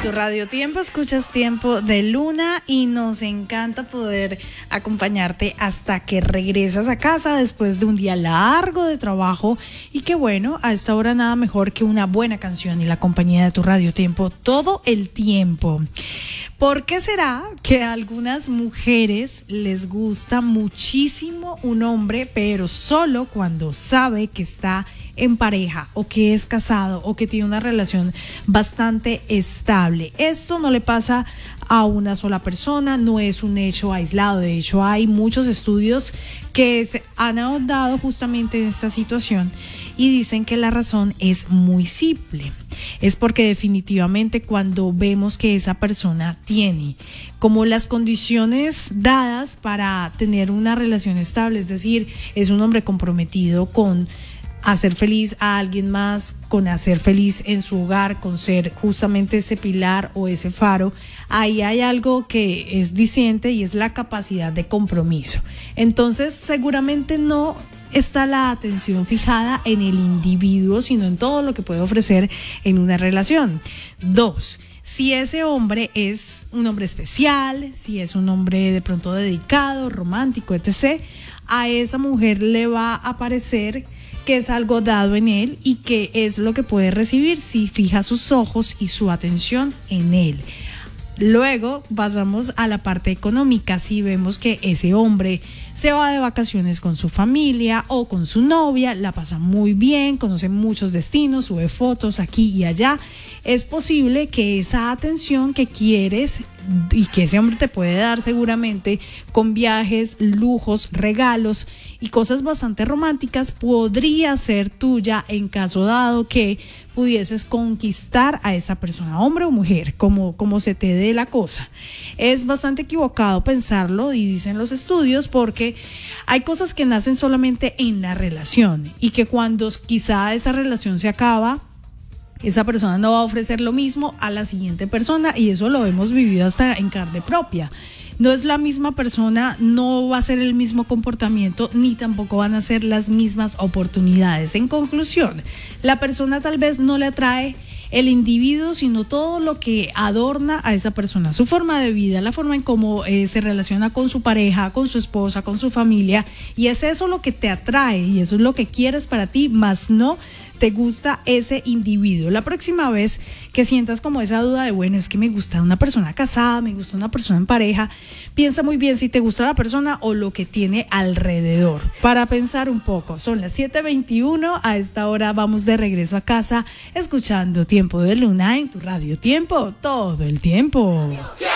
tu Radio Tiempo escuchas Tiempo de Luna y nos encanta poder acompañarte hasta que regresas a casa después de un día largo de trabajo y que bueno, a esta hora nada mejor que una buena canción y la compañía de tu Radio Tiempo todo el tiempo. ¿Por qué será que a algunas mujeres les gusta muchísimo un hombre, pero solo cuando sabe que está en pareja o que es casado o que tiene una relación bastante estable? Esto no le pasa a una sola persona, no es un hecho aislado. De hecho, hay muchos estudios que se han ahondado justamente en esta situación y dicen que la razón es muy simple. Es porque definitivamente cuando vemos que esa persona tiene como las condiciones dadas para tener una relación estable, es decir, es un hombre comprometido con hacer feliz a alguien más, con hacer feliz en su hogar, con ser justamente ese pilar o ese faro, ahí hay algo que es diciente y es la capacidad de compromiso. Entonces, seguramente no está la atención fijada en el individuo, sino en todo lo que puede ofrecer en una relación. 2. Si ese hombre es un hombre especial, si es un hombre de pronto dedicado, romántico, etc., a esa mujer le va a parecer que es algo dado en él y que es lo que puede recibir si fija sus ojos y su atención en él. Luego pasamos a la parte económica. Si vemos que ese hombre se va de vacaciones con su familia o con su novia, la pasa muy bien, conoce muchos destinos, sube fotos aquí y allá, es posible que esa atención que quieres y que ese hombre te puede dar seguramente con viajes, lujos, regalos y cosas bastante románticas podría ser tuya en caso dado que pudieses conquistar a esa persona, hombre o mujer, como se te dé la cosa. Es bastante equivocado pensarlo y dicen los estudios porque hay cosas que nacen solamente en la relación y que cuando quizá esa relación se acaba, esa persona no va a ofrecer lo mismo a la siguiente persona y eso lo hemos vivido hasta en carne propia. No es la misma persona, no va a ser el mismo comportamiento, ni tampoco van a ser las mismas oportunidades. En conclusión, la persona tal vez no le atrae el individuo, sino todo lo que adorna a esa persona, su forma de vida, la forma en cómo se relaciona con su pareja, con su esposa, con su familia, y es eso lo que te atrae y eso es lo que quieres para ti, más no te gusta ese individuo. La próxima vez que sientas como esa duda de, bueno, es que me gusta una persona casada, me gusta una persona en pareja, piensa muy bien si te gusta la persona o lo que tiene alrededor. Para pensar un poco, son las 7:21, a esta hora vamos de regreso a casa escuchando Tiempo de Luna en tu Radio Tiempo, todo el tiempo.